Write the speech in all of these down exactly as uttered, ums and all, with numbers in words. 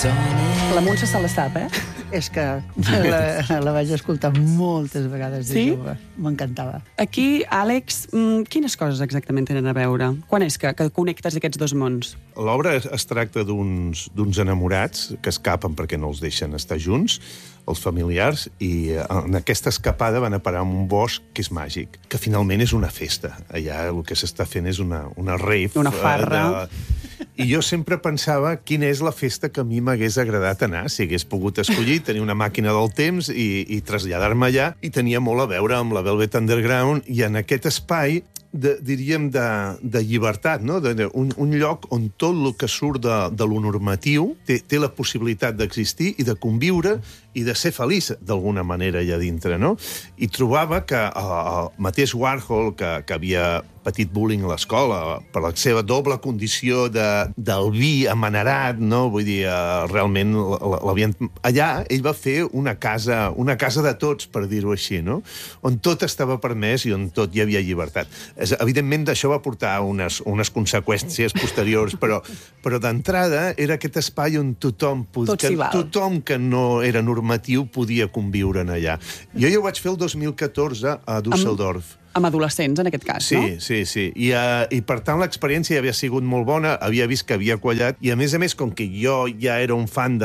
La Montse se la sap, eh? És que la, la vaig escoltar moltes vegades de sí? jove. M'encantava. Aquí, Àlex, quines coses exactament tenen a veure? Quan és que, que connectes aquests dos mons? L'obra es, es tracta d'uns enamorats que escapen perquè no els deixen estar junts, els familiars, i en aquesta escapada van a parar en un bosc que és màgic, que finalment és una festa. Allà el que s'està fent és una, una rave. Una farra. Eh, de... I jo sempre pensava quina és la festa que a mi m'hagués agradat anar, si hagués pogut escollir, tenir una màquina del temps i, i traslladar-me allà, i tenia molt a veure amb la Velvet Underground, i en aquest espai, de, diríem, de, de llibertat, no? de, de, un, un lloc on tot el que surt de, de lo normatiu té, té la possibilitat d'existir i de conviure i de ser feliç d'alguna manera allà dintre, no? I trobava que el mateix Warhol, que, que havia patit bullying a l'escola per la seva doble condició de, del vi amanerat, no? Vull dir, uh, realment l'havien... Allà ell va fer una casa, una casa de tots, per dir-ho així, no? On tot estava permès i on tot hi havia llibertat. És, evidentment, d'això va portar unes, unes conseqüències posteriors, però, però d'entrada era aquest espai on tothom, tot que, tothom que no era normatiu podia conviure en allà. Jo ja ho vaig fer el dos mil catorze a Düsseldorf. Amb... Amb adolescents, en aquest cas, sí, no? Sí, sí, sí. I, uh, I per tant l'experiència havia sigut molt bona, havia vist que havia quallat, i a més a més, com que jo ja era un fan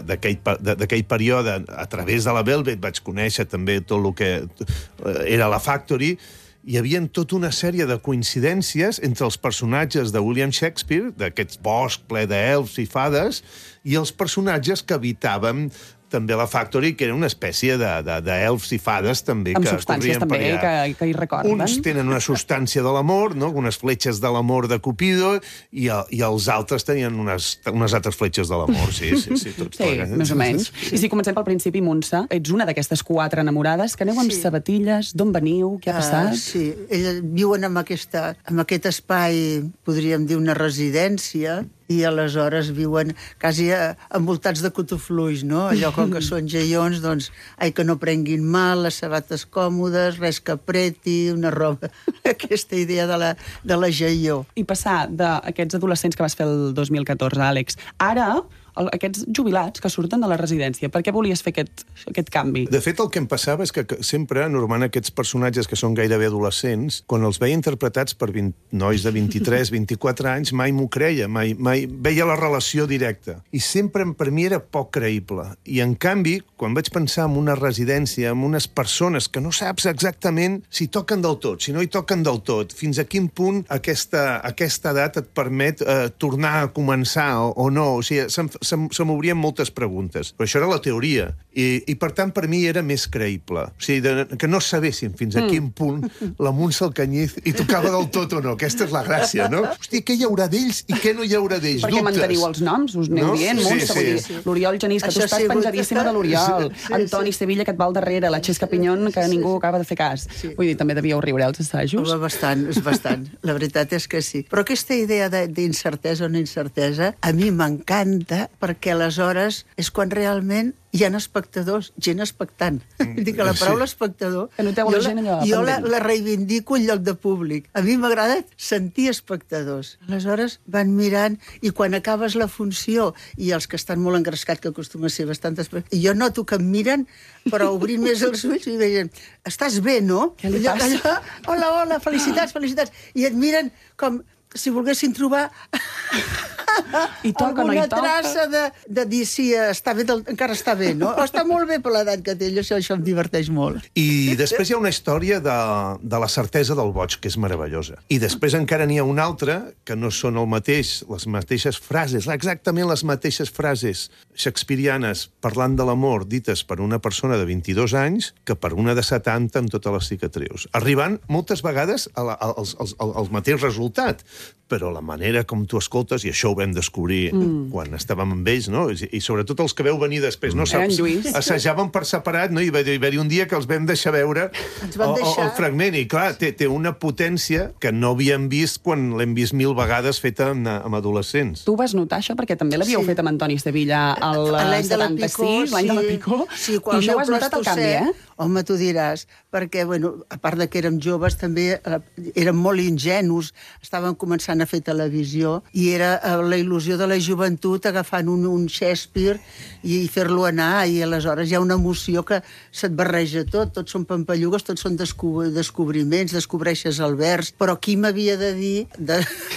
d'aquell període, a través de la Velvet vaig conèixer també tot el que era la Factory, hi havia tota una sèrie de coincidències entre els personatges de William Shakespeare, d'aquest bosc ple d'elfs i fades, i els personatges que habitaven també la Factory, que era una espècie d'elfs i fades també amb que substàncies corrien per també allà. que, que hi recorden. Uns tenen una substància de l'amor, no? Unes fletxes de l'amor de Cupido, i, i els altres tenien unes, unes altres fletxes de l'amor, sí, sí, sí, tots sí, plegats. més o menys. I si comencem pel principi, Montse, ets una d'aquestes quatre enamorades que aneu amb Sí. sabatilles, d'on veniu, què ha passat? Uh, sí, elles viuen en, aquesta, en aquest espai, podríem dir, una residència, i aleshores viuen quasi envoltats de cotofluix, no? Allò com que són geions, doncs, ai, que no prenguin mal, les sabates còmodes, res que apreti, una roba... Aquesta idea de la, de la geió. I passar d'aquests adolescents que vas fer el dos mil catorze, Àlex, ara... El, aquests jubilats que surten de la residència. Per què volies fer aquest, aquest canvi? De fet, el que em passava és que sempre, normalment, aquests personatges que són gairebé adolescents, quan els veia interpretats per vint, nois de vint-i-tres, vint-i-quatre anys, mai m'ho creia, mai, mai veia la relació directa. I sempre per mi era poc creïble. I, en canvi, quan vaig pensar en una residència, en unes persones que no saps exactament si toquen del tot, si no hi toquen del tot, fins a quin punt aquesta, aquesta edat et permet eh, tornar a començar o, o no. O sigui, se'm, se, se m'obrien moltes preguntes. Però això era la teoria. I, i per tant, per mi era més creïble. O sigui, de, que no sabéssim fins a quin punt la Montse Alcañiz hi tocava del tot o no. Aquesta és la gràcia, no? Hòstia, què hi haurà d'ells i què no hi haurà d'ells? Perquè Dubtes. manteniu els noms, us aneu No? dient, Sí, Montse, sí. vull dir, Sí. l'Oriol Genís, que Això tu estàs sí, penjadíssima de l'Oriol, sí, sí, Antoni sí. Sevilla, que et va al darrere, la Xesca Pinyon, que Sí, ningú sí. acaba de fer cas. Sí. Vull dir, també devíeu riure als assajos. Home, bastant, és bastant. La veritat és que sí. Però aquesta idea de- d'incertesa o no incertesa a mi m'encanta, perquè aleshores és quan realment hi ha espectadors, gent expectant. Vull dir que la paraula espectador... Que noteu jo la gent allò Jo la, pendent. la reivindico en lloc de públic. A mi m'agrada sentir espectadors. Aleshores van mirant i quan acabes la funció i els que estan molt engrescats, que acostuma a ser bastant... I jo noto que em miren, però obrint més els ulls i veien, estàs bé, no? Què li Allò- passa? allò, hola, hola, felicitats, felicitats. I et miren com si volguessin trobar I toca, no hi alguna toca. traça de, de dir si està bé, del, encara està bé, no? O està molt bé per l'edat que té, això, això em diverteix molt. I després hi ha una història de, de la certesa del boig, que és meravellosa. I després encara n'hi ha una altra, que no són el mateix, les mateixes frases, exactament les mateixes frases shakespearianes parlant de l'amor dites per una persona de vint-i-dos anys que per una de setanta amb totes les cicatrius. Arribant moltes vegades a la, als, als, al, al mateix resultat, però la manera com tu escoltes, i això ho vam descobrir mm. quan estàvem amb ells, no? I, i sobretot els que veu venir després, no saps? Lluís. Assajaven per separat, no? I va haver-hi un dia que els vam deixar veure Ens van el, el, deixar. el fragment, i clar, té, té una potència que no havíem vist quan l'hem vist mil vegades feta amb, amb adolescents. Tu vas notar això? Perquè també l'havíeu Sí. fet amb Antoni Sevilla al L'any de la setanta-sis, Picó, l'any de la sí. Picó, Sí, i això ho has notat el canvi, eh? Home, tu diràs, perquè, bueno, a part de que érem joves, també eh, érem molt ingenus, estàvem començant a fer televisió, i era eh, la il·lusió de la joventut agafant un, un Shakespeare i, i fer-lo anar, i aleshores hi ha una emoció que se't barreja tot, tots són pampallugues, tots són descob descobriments, descobreixes el vers, però qui m'havia de dir... De...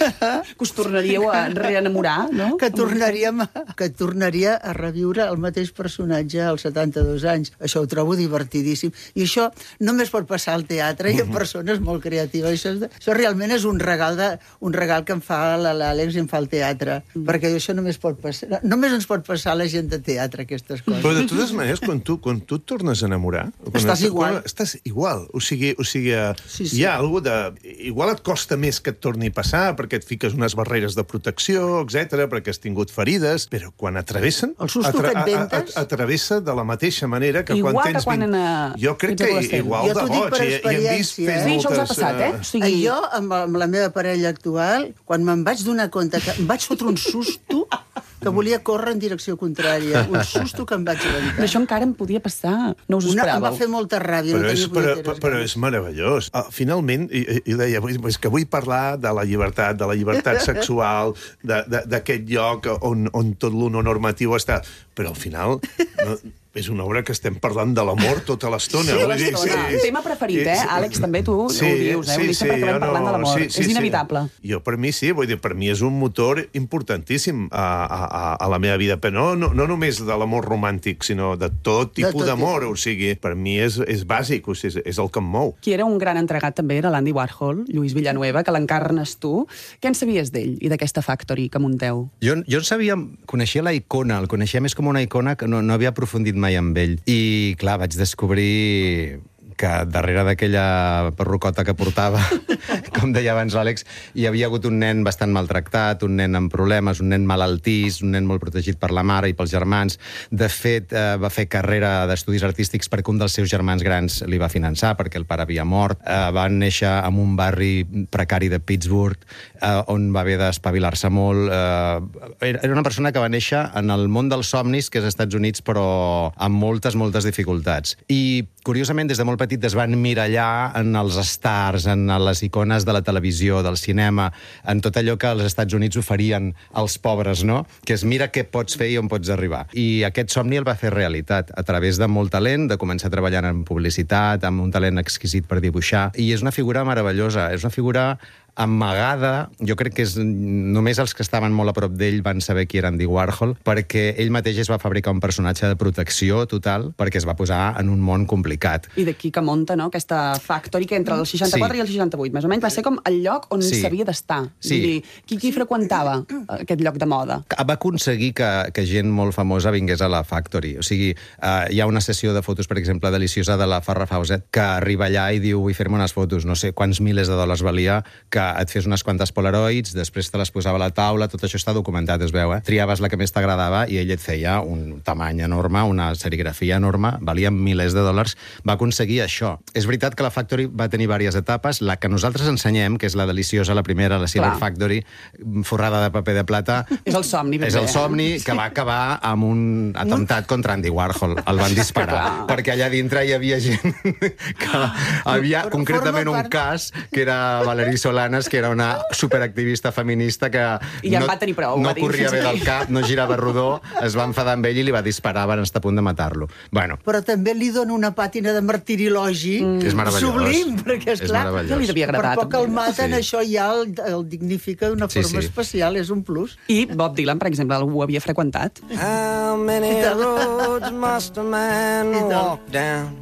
Que us tornaríeu a reenamorar, no? Que tornaríem a, que tornaria a reviure el mateix personatge als setanta-dos anys. Això ho trobo divertidíssim. I això només pot passar al teatre i a persones molt creatives. Això, és, això realment és un regal, de, un regal que em fa l'Àlex i em fa el teatre. Mm. Perquè això només pot passar... Només ens pot passar a la gent de teatre, aquestes coses. Però de totes maneres, quan tu, quan tu et tornes a enamorar... Estàs igual. Quan, estàs igual. O sigui, o sigui sí, sí. hi ha alguna de... Igual et costa més que et torni a passar, perquè et fiques unes barreres de protecció, etcètera, perquè has tingut ferides, però quan atravessen... El susto que et ventes... Atravessa de la mateixa manera que igual quan tens... Que quan vint... en, jo crec que igual jo de boig. I, i hem vist eh? Sí, això us ha passat, eh? O sigui... Jo, amb, amb la meva parella actual, quan me'n vaig donar compte que em vaig fotre un susto que volia córrer en direcció contrària. Un susto que em vaig aventar. Però això encara em podia passar. No us ho Una, esperàveu. em va fer molta ràbia. Però, no és, tenia però, però és meravellós. Uh, finalment, i, i deia, és que vull parlar de la llibertat, de la llibertat sexual, d'aquest lloc on, on tot l'honormatiu està. Però al final... No, és una obra que estem parlant de l'amor tota l'estona. Sí, tota l'estona. Sí, tema preferit, eh? Àlex, també tu sí, ho dius, eh? Sí, Ho dic sempre sí, que vam no, parlant de l'amor. sí, sí, és inevitable. Sí. Jo, per mi, sí. Vull dir, per mi és un motor importantíssim a, a, a la meva vida. Però no, no, no només de l'amor romàntic, sinó de tot tipus d'amor. O sigui, per mi és, és bàsic, o sigui, és, és el que em mou. Qui era un gran entregat també era l'Andy Warhol, Lluís Villanueva, que l'encarnes tu. Què en sabies d'ell i d'aquesta Factory que munteu? Jo, jo en sabia, coneixia la icona, el coneixia més com una icona que no, no havia aprofundit mai amb ell. I I, clar, vaig descobrir que darrere d'aquella perrucota que portava, com deia abans l'Àlex, hi havia hagut un nen bastant maltractat, un nen amb problemes, un nen malaltís, un nen molt protegit per la mare i pels germans. De fet, eh, va fer carrera d'estudis artístics perquè un dels seus germans grans li va finançar, perquè el pare havia mort. Eh, va néixer en un barri precari de Pittsburgh, eh, on va haver d'espavilar-se molt. Eh, era una persona que va néixer en el món dels somnis, que és als Estats Units, però amb moltes, moltes dificultats. I, curiosament, des de molt petit es van mirallar en els stars, en les icones de la televisió, del cinema, en tot allò que els Estats Units oferien als pobres, no? Que és mira què pots fer i on pots arribar. I aquest somni el va fer realitat a través de molt talent, de començar treballant en publicitat, amb un talent exquisit per dibuixar, i és una figura meravellosa, és una figura amagada. Jo crec que és, només els que estaven molt a prop d'ell van saber qui era Andy Warhol, perquè ell mateix es va fabricar un personatge de protecció total perquè es va posar en un món complicat. I d'aquí que munta, no?, aquesta Factory, que entre el seixanta-quatre sí. i el seixanta-vuit, més o menys, va ser com el lloc on sí. s'havia d'estar. Sí. Vull dir, qui, qui freqüentava aquest lloc de moda? Va aconseguir que, que gent molt famosa vingués a la Factory. O sigui, uh, hi ha una sessió de fotos, per exemple, deliciosa de la Farrah Fawcett, que arriba allà i diu, vull fer-me unes fotos, no sé quants milers de dòlars valia, que et fes unes quantes polaroids, després te les posava a la taula, tot això està documentat, es veu, eh? Triaves la que més t'agradava i ell et feia un tamany enorme, una serigrafia enorme, valia milers de dòlars, va aconseguir això. És veritat que la Factory va tenir diverses etapes, la que nosaltres ensenyem, que és la deliciosa, la primera, la Silver Clar. Factory, forrada de paper de plata... És el somni. És el somni que va acabar amb un atemptat contra Andy Warhol. El van disparar, perquè allà dintre hi havia gent que havia, concretament, un cas, que era Valerie Solanas, que era una superactivista feminista que I ja no, va tenir prou, no va dir. corria bé del cap, no girava rodó, es va enfadar amb ell i li va disparar, van estar a punt de matar-lo. Bueno. Però també li dona una pàtina de martirilogi mm. sublim, perquè, esclar, ja li devia agradar. Per poc el maten, sí. això ja el, el dignifica d'una sí, forma sí. especial, és un plus. I Bob Dylan, per exemple, algú ho havia freqüentat. How many roads must a man walk down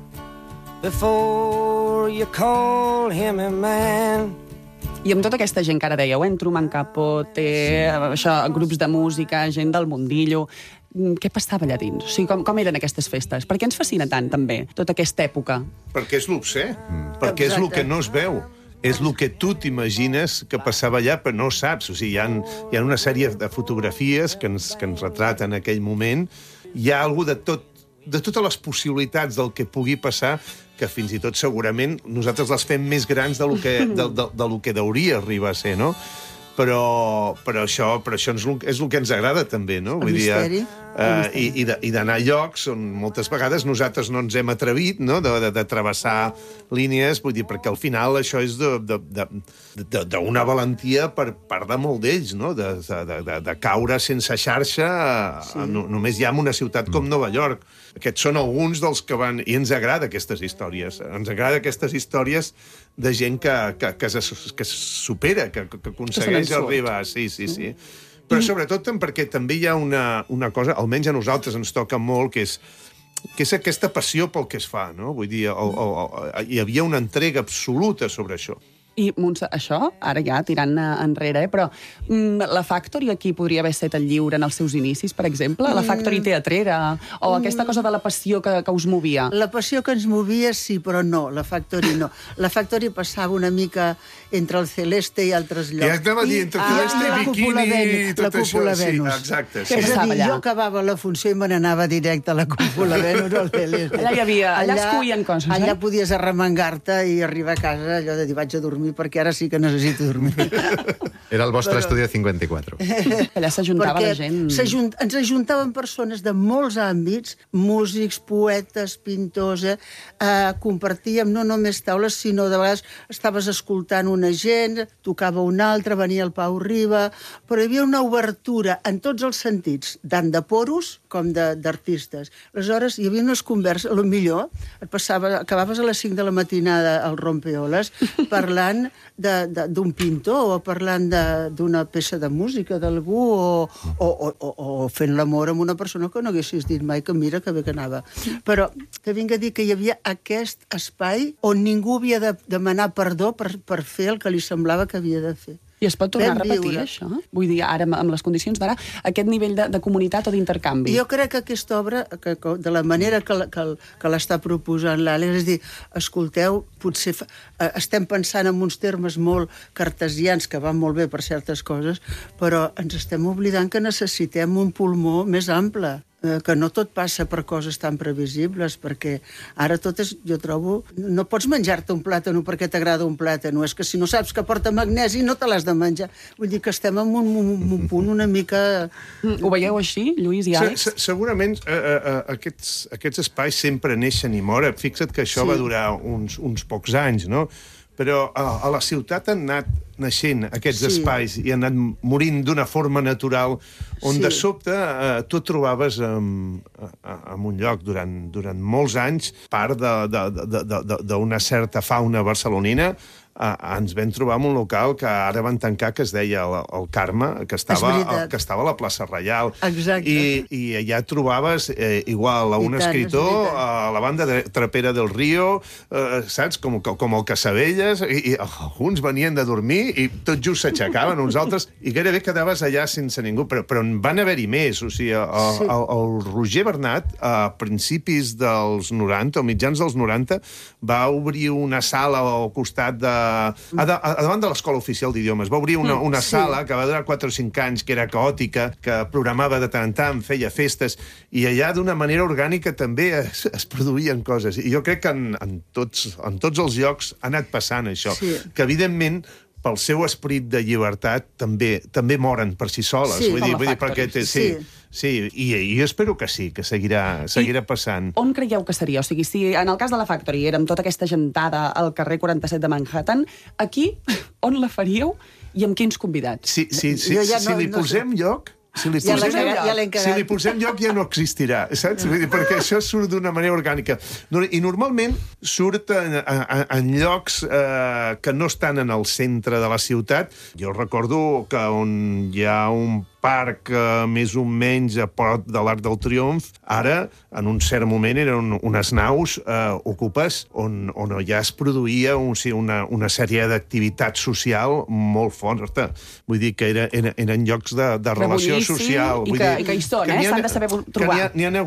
before you call him a man? I amb tota aquesta gent que ara dèieu, eh? Truman Capote, això, grups de música, gent del mundillo... Què passava allà dins? O sigui, com, com eren aquestes festes? Per què ens fascina tant, també, tota aquesta època? Perquè és l'obsè. Mm. Perquè Exacte. és el que no es veu. És el que tu t'imagines que passava allà, però no saps. O sigui, hi ha, hi ha una sèrie de fotografies que ens, que ens retraten aquell moment. Hi ha alguna de tot de totes les possibilitats del que pugui passar, que fins i tot segurament nosaltres les fem més grans de lo que, de, de, de lo que hauria arribar a ser, no? Però, però això, però això és, el, és el que ens agrada també, no? El Vull misteri. dir, Uh, i i de- i d'anar a llocs on moltes vegades nosaltres no ens hem atrevit, no?, de, de, de travessar línies, vull dir, perquè al final això és de- de- de- de- d'una valentia per part de molt d'ells, no?, de, de, de, de caure sense xarxa, sí. no, només hi ha en una ciutat com Nova York. Aquests són alguns dels que van... I ens agrada aquestes històries. Ens agrada aquestes històries de gent que, que, que, es, que es supera, que, que aconsegueix arribar... Sí, sí, sí. Però sobretot perquè també hi ha una, una cosa, almenys a nosaltres ens toca molt, que és, que és aquesta passió pel que es fa, no? Vull dir, el, el, el, hi havia una entrega absoluta sobre això. I, Montse, això, ara ja tirant enrere, eh, però mm, la Factory aquí podria haver estat el lliure en els seus inicis, per exemple? La Factory teatrera? O aquesta cosa de la passió que, que us movia? La passió que ens movia, sí, però no, la Factory no. La Factory passava una mica entre el Celeste i altres llocs. Ja estava a dir, entre Celeste i Bikini i tot això. La Cúpula Sí, Venus. exacte. Què És a passava dir, allà? jo acabava la funció i me n'anava directe a la Cúpula Venus o al Celeste. Allà hi havia- allà es cuien coses, eh? Allà podies arremangar-te i arribar a casa allò de dir vaig a dormir perquè ara sí que necessito dormir. Era el vostre Estudio cinquanta-quatre. Allà s'ajuntava la gent... s'ajunt- ens ajuntaven persones de molts àmbits, músics, poetes, pintors, eh? Eh, compartíem no només taules, sinó de vegades estaves escoltant una gent, tocava una altra, venia el Pau Riba, però hi havia una obertura en tots els sentits, tant de poros com de- d'artistes. Aleshores, hi havia unes converses, a lo millor et passava, acabaves a les cinc de la matinada al Rompeoles parlant de, de, d'un pintor o parlant de- d'una peça de música d'algú o, o, o, o, o fent l'amor amb una persona que no haguessis dit mai que mira que bé que anava. Però que vinc a dir que hi havia aquest espai on ningú havia de demanar perdó per, per fer el que li semblava que havia de fer. I es pot tornar Vam a repetir, viure. això? Vull dir, ara, amb les condicions d'ara, aquest nivell de, de comunitat o d'intercanvi. Jo crec que aquesta obra, que, que, de la manera que, la- que, el- que l'està proposant l'Àlex, és dir, escolteu, potser fa, eh, estem pensant en uns termes molt cartesians, que van molt bé per certes coses, però ens estem oblidant que necessitem un pulmó més ample, eh, que no tot passa per coses tan previsibles, perquè ara tot és, jo trobo, no pots menjar-te un plàtano perquè t'agrada un plàtano, és que si no saps que porta magnesi no te l'has de menjar. Vull dir que estem en un, un, un punt una mica... Mm, Ho veieu així, Lluís i Se, Àlex? se, segurament eh, eh, aquests, aquests espais sempre neixen i moren. Fixa't que això Sí. va durar uns, uns pocs anys, no? Però a, a la ciutat han anat naixent aquests Sí. espais i han anat morint d'una forma natural on Sí. de sobte eh, tu et trobaves en, en un lloc durant, durant molts anys, part de- de- de- de- de- d'una certa fauna barcelonina. Uh, ens vam trobar en un local que ara van tancar, que es deia el, el Carme, que estava, veritat. que estava a la plaça Reial. Exacte. I, i allà trobaves eh, igual a un I tant, és escritor, veritat. a la banda de Trapera del Río, eh, saps, com, com el Casabelles, i, i alguns venien de dormir i tot just s'aixecaven, uns altres, i gairebé quedaves allà sense ningú, però, però en van haver-hi més. O sigui, el, Sí. el, el Roger Bernat, a principis dels noranta, o mitjans dels noranta, va obrir una sala al costat de... A, de, a davant de l'Escola Oficial d'Idiomes. Va obrir una, una sí. sala que va durar quatre o cinc anys, que era caòtica, que programava de tant en tant, feia festes, i allà d'una manera orgànica també es, es produïen coses. I jo crec que en, en, tots, en tots els llocs ha anat passant això. Sí. Que, evidentment, pel seu esperit de llibertat també també moren per si soles. Sí, vull com dir, la vull dir, Factory. perquè té, sí, sí. Sí, i, i jo espero que sí, que seguirà, seguirà passant. On creieu que seria? O sigui, si en el cas de la Factory érem tota aquesta gentada al carrer quaranta-set de Manhattan, aquí on la faríeu i amb quins convidats? Si, si, si, Jo ja si no- li no posem lloc... Si li Ja l'he posem, cagat, ja l'he si cagat. li posem lloc ja no existirà, saps? Vull dir, perquè això surt d'una manera orgànica. No, I normalment surt en, en, en llocs eh, que no estan en el centre de la ciutat. Jo recordo que on hi ha un parc eh, més o menys a prop de l'Arc del Triomf, ara, en un cert moment, eren unes naus eh, ocupes on, on ja es produïa un, sí, una, una sèrie d'activitat social molt forta. Vull dir que era, era, eren llocs de, de relació boníssim, social. i Vull que- dir, i que hi són, eh? n'hi ha- S'han de saber que trobar. N'hi ha, n'hi ha hagut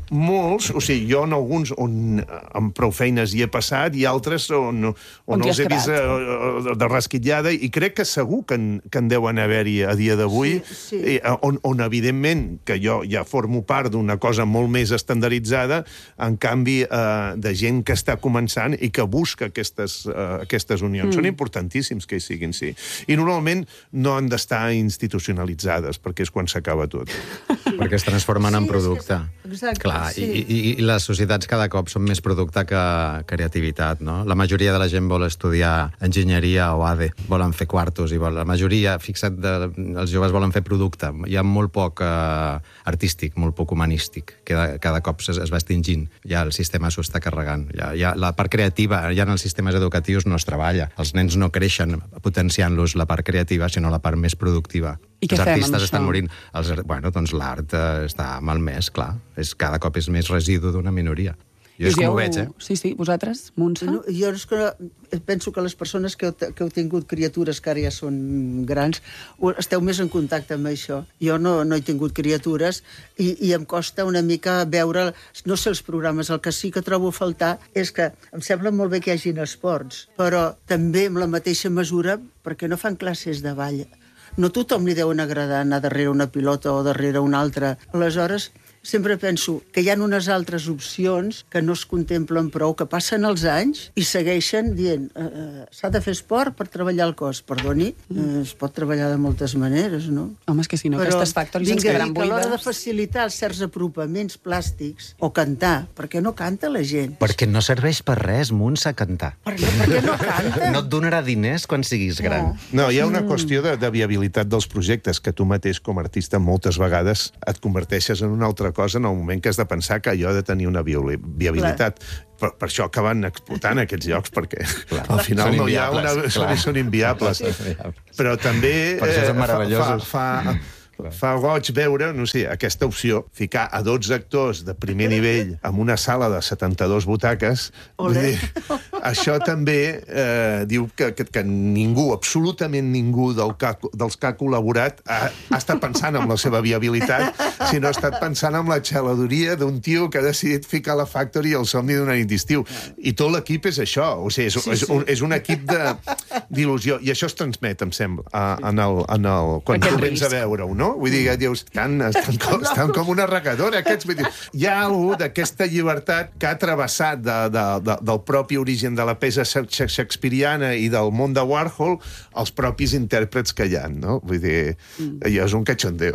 molts, o sigui, jo en alguns on amb prou feines hi he passat i altres on, on, On t'hi els has he vist quedat. eh, de rasquitllada, i crec que segur que en, que en deuen haver-hi a dia d'avui, Sí, sí. eh, on, on evidentment que jo ja formo part d'una cosa molt més estandarditzada, en canvi eh, de gent que està començant i que busca aquestes, eh, aquestes unions. Mm. Són importantíssims que hi siguin, sí. I normalment no han d'estar institucionalitzades, perquè és quan s'acaba tot. Perquè es transformen Sí, en és que producte. és- exacte, Clar, sí. i, i, i les societats cada cop són més producte que creativitat, no? La majoria de la gent vol estudiar enginyeria o A D E, volen fer quartos, i vol, la majoria, fixa't, de, els joves volen fer producte. Hi ha molt poc eh, artístic, molt poc humanístic, que cada, cada cop es, es va extingint. Ja el sistema s'ho està carregant. Ja, ja, la part creativa, ja en els sistemes educatius no es treballa. Els nens no creixen potenciant-los la part creativa, sinó la part més productiva. I què els fem amb artistes estan això? morint. Els, bueno, doncs l'art eh, està malmès, clar. És, cada cop és més residu d'una minoria. Jo és I com ho dieu- veig, eh? Sí, sí, vosaltres, Montse? No, jo és que penso que les persones que heu, que heu tingut criatures que ara ja són grans ho- esteu més en contacte amb això. Jo no, no he tingut criatures i, i em costa una mica veure, no sé els programes, el que sí que trobo a faltar és que em sembla molt bé que hi hagin esports, però també amb la mateixa mesura perquè no fan classes de ball. No tothom li deuen agradar anar darrere una pilota o darrere una altra. Aleshores, sempre penso que hi ha unes altres opcions que no es contemplen prou, que passen els anys i segueixen dient eh, eh, s'ha de fer esport per treballar el cos. Perdoni, eh, es pot treballar de moltes maneres, no? Home, és que si no, Però aquestes factories ens vinga, quedaran que a l'hora de buides. facilitar els certs apropaments plàstics o cantar, perquè no canta la gent? Perquè no serveix per res, Montse, cantar. Per, per què no canta? No et donarà diners quan siguis gran. No, hi ha una qüestió de, de viabilitat dels projectes, que tu mateix, com a artista, moltes vegades et converteixes en una altra cosa en el moment que has de pensar que allò ha de tenir una violi- viabilitat. Per, per això acaben explotant aquests llocs, perquè Clar. al final Són no hi ha inviables, una... clar. Són, són inviables. Però també Per això són eh, meravellosos. fa, fa, fa, fa goig veure, no sé, aquesta opció, ficar a dotze actors de primer nivell en una sala de setanta-dues butaques. Vull Olé. dir, això també eh, diu que, que, que ningú, absolutament ningú del que, ha- dels que ha col·laborat ha, ha estat pensant en la seva viabilitat, sinó ha estat pensant en la xaladoria d'un tio que ha decidit ficar la Factory al somni d'una nit d'estiu. I tot l'equip és això, o sigui, és, Sí, és, sí. un, és un equip de- d'il·lusió, i això es transmet, em sembla, a, en el, en el, quan Aquest tu vens a risc. veure-ho, no? Vull dir, que dius, estan, estan, com, estan com una regadora, aquests. Vull dir, hi ha algú d'aquesta llibertat que ha travessat de, de, de, del propi origen de la peça shakespeariana i del món de Warhol els propis intèrprets que hi ha, no? Vull dir, allò és un cachondeo.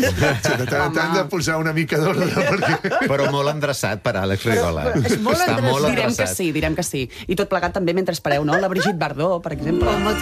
De tant en tant de posar una mica d'ordre, perquè... Però molt endreçat per Àlex Rigola. és molt Està endreçat. molt Direm que endreçat. sí, direm que sí. I tot plegat també mentre espereu, no? La Brigitte Bardot, per exemple. Home,